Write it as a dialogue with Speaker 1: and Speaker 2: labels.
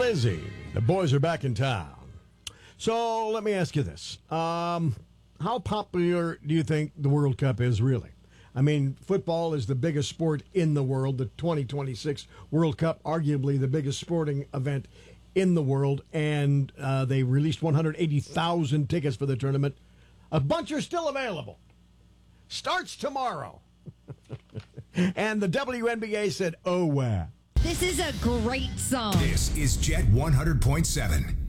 Speaker 1: Lizzie. The boys are back in town. So let me ask you this. How popular do you think the World Cup is really? I mean, football is the biggest sport in the world. The 2026 World Cup, arguably the biggest sporting event in the world. And they released 180,000 tickets for the tournament. A bunch are still available. Starts tomorrow. And the WNBA said, oh, wow.
Speaker 2: This is a great song.
Speaker 3: This is Jet 100.7.